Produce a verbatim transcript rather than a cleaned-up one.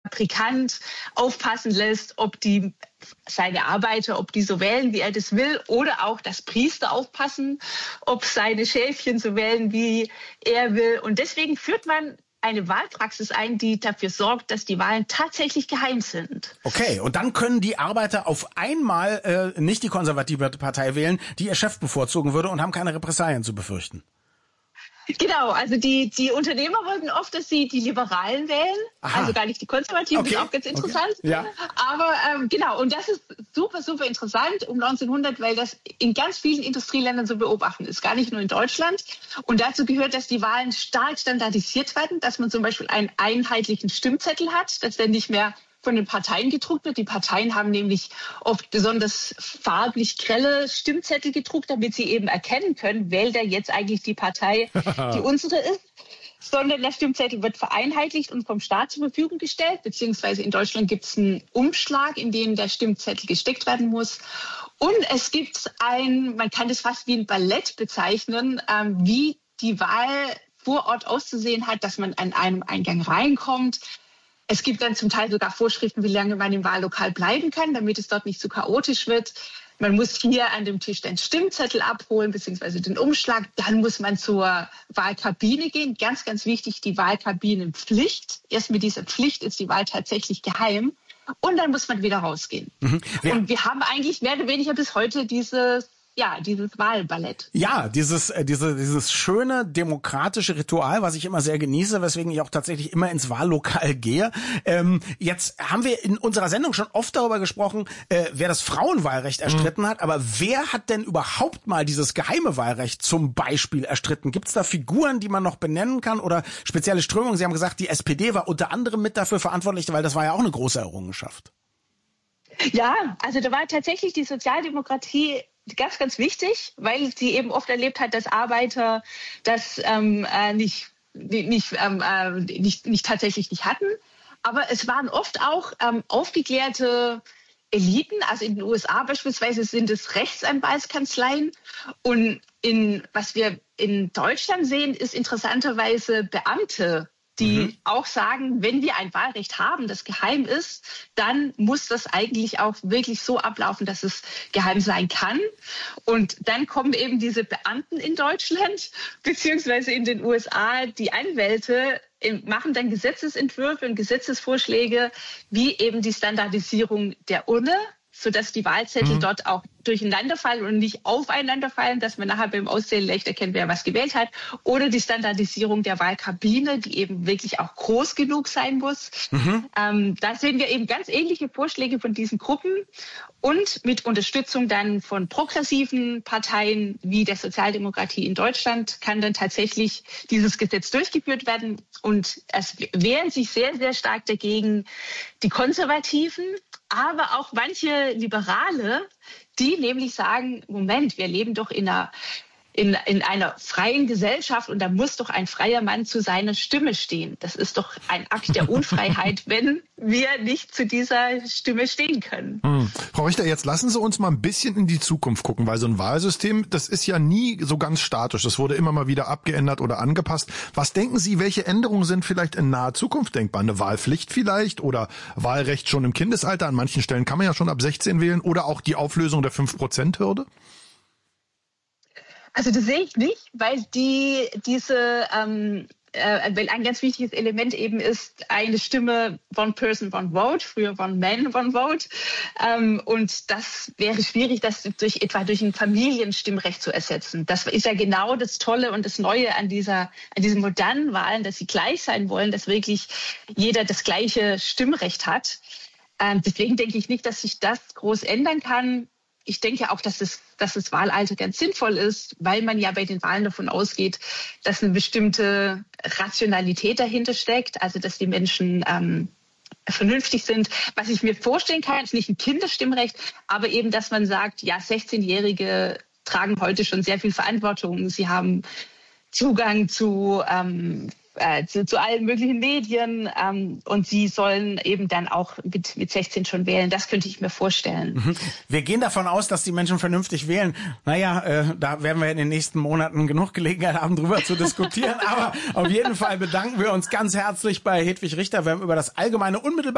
Fabrikant aufpassen lässt, ob die seine Arbeiter, ob die so wählen, wie er das will, oder auch, dass Priester aufpassen, ob seine Schäfchen so wählen, wie er will. Und deswegen führt man eine Wahlpraxis ein, die dafür sorgt, dass die Wahlen tatsächlich geheim sind. Okay, und dann können die Arbeiter auf einmal äh, nicht die konservative Partei wählen, die ihr Chef bevorzugen würde, und haben keine Repressalien zu befürchten. Genau, also die, die Unternehmer wollten oft, dass sie die Liberalen wählen, Aha. also gar nicht die Konservativen, okay. das ist auch ganz interessant. Okay. Ja. Aber ähm, genau, und das ist super, super interessant um neunzehnhundert, weil das in ganz vielen Industrieländern so beobachten ist, gar nicht nur in Deutschland. Und dazu gehört, dass die Wahlen stark standardisiert werden, dass man zum Beispiel einen einheitlichen Stimmzettel hat, dass der nicht mehr von den Parteien gedruckt wird. Die Parteien haben nämlich oft besonders farblich grelle Stimmzettel gedruckt, damit sie eben erkennen können, wählt er jetzt eigentlich die Partei, die unsere ist. Sondern der Stimmzettel wird vereinheitlicht und vom Staat zur Verfügung gestellt. Beziehungsweise in Deutschland gibt es einen Umschlag, in dem der Stimmzettel gesteckt werden muss. Und es gibt ein, man kann das fast wie ein Ballett bezeichnen, ähm, wie die Wahl vor Ort auszusehen hat, dass man an einem Eingang reinkommt. Es gibt dann zum Teil sogar Vorschriften, wie lange man im Wahllokal bleiben kann, damit es dort nicht zu chaotisch wird. Man muss hier an dem Tisch den Stimmzettel abholen, beziehungsweise den Umschlag. Dann muss man zur Wahlkabine gehen. Ganz, ganz wichtig, die Wahlkabinenpflicht. Erst mit dieser Pflicht ist die Wahl tatsächlich geheim. Und dann muss man wieder rausgehen. Mhm. Ja. Und wir haben eigentlich mehr oder weniger bis heute dieses Ja, dieses Wahlballett. Ja, dieses äh, diese dieses schöne demokratische Ritual, was ich immer sehr genieße, weswegen ich auch tatsächlich immer ins Wahllokal gehe. Ähm, jetzt haben wir in unserer Sendung schon oft darüber gesprochen, äh, wer das Frauenwahlrecht erstritten mhm. hat. Aber wer hat denn überhaupt mal dieses geheime Wahlrecht zum Beispiel erstritten? Gibt es da Figuren, die man noch benennen kann, oder spezielle Strömungen? Sie haben gesagt, die S P D war unter anderem mit dafür verantwortlich, weil das war ja auch eine große Errungenschaft. Ja, also da war tatsächlich die Sozialdemokratie ganz, ganz wichtig, weil sie eben oft erlebt hat, dass Arbeiter das ähm, äh, nicht, nicht, ähm, äh, nicht, nicht tatsächlich nicht hatten. Aber es waren oft auch ähm, aufgeklärte Eliten. Also in den U S A beispielsweise sind es Rechtsanwaltskanzleien. Und in, was wir in Deutschland sehen, ist interessanterweise Beamte, die mhm. auch sagen, wenn wir ein Wahlrecht haben, das geheim ist, dann muss das eigentlich auch wirklich so ablaufen, dass es geheim sein kann. Und dann kommen eben diese Beamten in Deutschland beziehungsweise in den U S A, die Anwälte, machen dann Gesetzesentwürfe und Gesetzesvorschläge, wie eben die Standardisierung der Urne, sodass die Wahlzettel mhm. dort auch durcheinander fallen und nicht aufeinander fallen, dass man nachher beim Auszählen leicht erkennt, wer was gewählt hat. Oder die Standardisierung der Wahlkabine, die eben wirklich auch groß genug sein muss. Mhm. Ähm, da sehen wir eben ganz ähnliche Vorschläge von diesen Gruppen. Und mit Unterstützung dann von progressiven Parteien wie der Sozialdemokratie in Deutschland kann dann tatsächlich dieses Gesetz durchgeführt werden. Und es wehren sich sehr, sehr stark dagegen die Konservativen, aber auch manche Liberale, die nämlich sagen, Moment, wir leben doch in einer, in, in einer freien Gesellschaft und da muss doch ein freier Mann zu seiner Stimme stehen. Das ist doch ein Akt der Unfreiheit, wenn wir nicht zu dieser Stimme stehen können. Hm. Frau Richter, jetzt lassen Sie uns mal ein bisschen in die Zukunft gucken, weil so ein Wahlsystem, das ist ja nie so ganz statisch. Das wurde immer mal wieder abgeändert oder angepasst. Was denken Sie, welche Änderungen sind vielleicht in naher Zukunft denkbar? Eine Wahlpflicht vielleicht oder Wahlrecht schon im Kindesalter? An manchen Stellen kann man ja schon ab sechzehn wählen oder auch die Auflösung der fünf Prozent Hürde? Also das sehe ich nicht, weil die diese ähm, äh, weil ein ganz wichtiges Element eben ist, eine Stimme, one person, one vote, früher one man, one vote. Ähm, und das wäre schwierig, das durch etwa durch ein Familienstimmrecht zu ersetzen. Das ist ja genau das Tolle und das Neue an dieser an diesen modernen Wahlen, dass sie gleich sein wollen, dass wirklich jeder das gleiche Stimmrecht hat. Ähm, deswegen denke ich nicht, dass sich das groß ändern kann. Ich denke auch, dass es, dass das Wahlalter ganz sinnvoll ist, weil man ja bei den Wahlen davon ausgeht, dass eine bestimmte Rationalität dahinter steckt, also dass die Menschen ähm, vernünftig sind. Was ich mir vorstellen kann, ist nicht ein Kinderstimmrecht, aber eben, dass man sagt, ja, sechzehnjährige tragen heute schon sehr viel Verantwortung. Sie haben Zugang zu ähm, Äh, zu, zu allen möglichen Medien ähm, und sie sollen eben dann auch mit, mit sechzehn schon wählen. Das könnte ich mir vorstellen. Wir gehen davon aus, dass die Menschen vernünftig wählen. Naja, äh, da werden wir in den nächsten Monaten genug Gelegenheit haben, drüber zu diskutieren. Aber auf jeden Fall bedanken wir uns ganz herzlich bei Hedwig Richter. Wir haben über das allgemeine unmittelbare